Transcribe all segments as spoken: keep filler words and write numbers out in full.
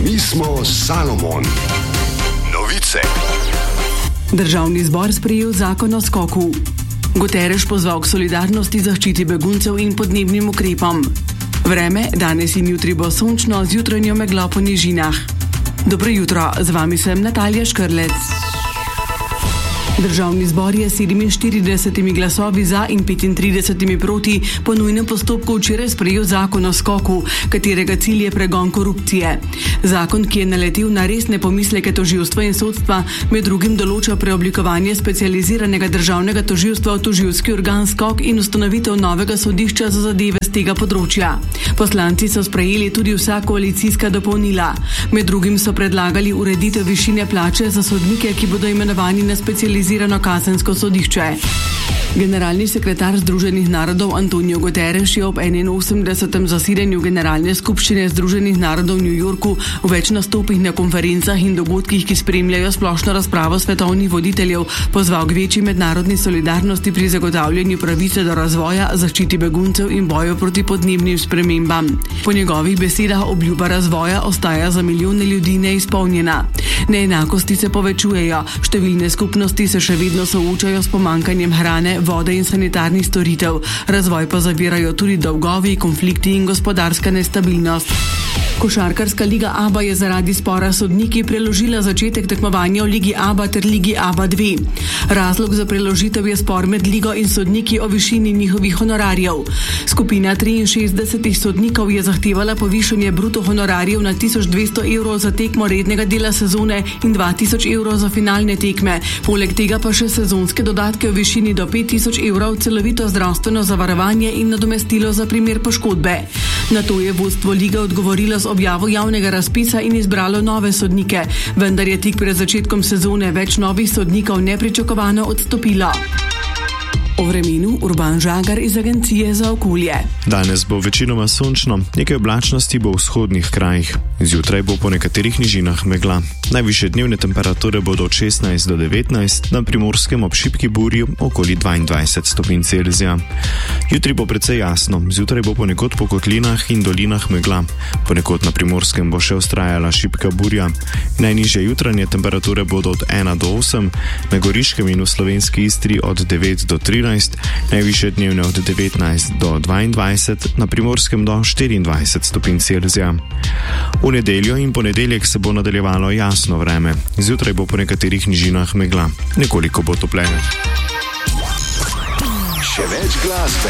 Mi smo Salomon. Novice. Državni zbor sprejel zakon o skoku. Guterres pozval k solidarnosti, zaščiti beguncev in podnebnim ukrepom. Vreme danes in jutri bo sončno z jutranjo meglo po nižinah. Dobro jutro, z vami sem Natalija Škrlec. Državni zbor je s sedeminštiridesetimi glasovi za in petintridesetimi proti po nujnem postopku včeraj sprejel zakon o skoku, katerega cilj je pregon korupcije. Zakon, ki je naletel na resne pomisleke tožilstva in sodstva, med drugim določa preoblikovanje specializiranega državnega tožilstva v tožilski organ skok in ustanovitev novega sodišča za zadeve z tega področja. Poslanci so sprejeli tudi vsa koalicijska dopolnila. Med drugim so predlagali ureditev višine plače za sodnike, ki bodo imenovani na specializirano kazensko sodišče. Generalni sekretar Združenih narodov Antonio Guterres je ob enainosemdesetem zasedanju Generalne skupščine Združenih narodov v New Yorku v več nastopih na konferencah in dogodkih, ki spremljajo splošno razpravo svetovnih voditeljev, pozval k večji mednarodni solidarnosti pri zagotavljanju pravice do razvoja, zaščiti beguncev in boju proti podnebnim spremembam. Po njegovih besedah obljuba razvoja ostaja za milijone ljudi neizpolnjena. Neenakosti se povečujejo, številne skupnosti se še vedno soočajo s pomanjkanjem hrane, vode in sanitarnih storitev, razvoj pa zavirajo tudi dolgovi, konflikti in gospodarska nestabilnost. Košarkarska liga ABA je zaradi spora s sodniki preložila začetek tekmovanja v ligi ABA ter ligi ABA dva. Razlog za preložitev je spor med ligo in sodniki o višini njihovih honorarjev. Skupina triinšestdesetih sodnikov je zahtevala povišanje bruto honorarjev na tisoč dvesto evrov za tekmo rednega dela sezone in dva tisoč evrov za finalne tekme. Poleg tega pa še sezonske dodatke v višini do pet tisoč evrov, celovito zdravstveno zavarovanje in nadomestilo za primer poškodbe. Na to je vodstvo lige odgovorilo z objavo javnega razpisa in izbralo nove sodnike, vendar je tik pred začetkom sezone več novih sodnikov nepričakovano odstopilo. O vremenu Urban Žagar iz Agencije za okolje. Danes bo večinoma sončno, nekaj oblačnosti bo v vzhodnih krajih. Zjutraj bo po nekaterih nižinah megla. Najvišje dnevne temperature bodo od šestnajst do devetnajst, na Primorskem ob šibki burji okoli dvaindvajset stopinj Celzija. Jutri bo precej jasno, zjutraj bo ponekod po kotlinah in dolinah megla. Ponekod na Primorskem bo še vztrajala šibka burja. Najnižje jutranje temperature bodo od ena do osem, na Goriškem in v slovenski Istri od devet do trinajst, najvišje dnevne od devetnajst do dvaindvajset, na Primorskem do štiriindvajset stopinj Celzija. V nedeljo in ponedeljek se bo nadaljevalo jasno vreme. Zjutraj bo po nekaterih nižinah megla. Nekoliko bo topleje. Še več glasbe.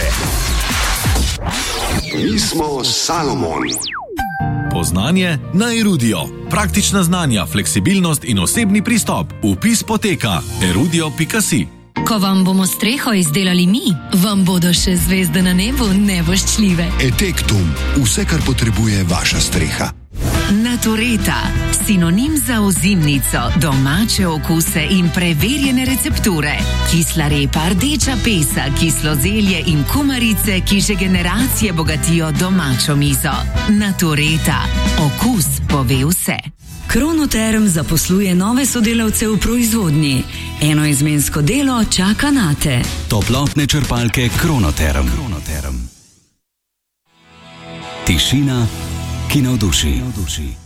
Mi smo Salomon. Poznanje na Erudio. Praktična znanja, fleksibilnost in osebni pristop. Vpis poteka erudio pika si. Ko vam bomo streho izdelali mi, vam bodo še zvezde na nebu nevoščljive. Etektum, vse, kar potrebuje vaša streha. Natureta, sinonim za ozimnico, domače okuse in preverjene recepture. Kisla repa, rdeča pesa, kislo zelje in kumarice, ki že generacije bogatijo domačo mizo. Natureta, okus pove vse. Kronoterm zaposluje nove sodelavce v proizvodnji. Enoizmensko delo čaka nate. Toplotne črpalke Kronoterm. Kronoterm. Tišina, ki navduši.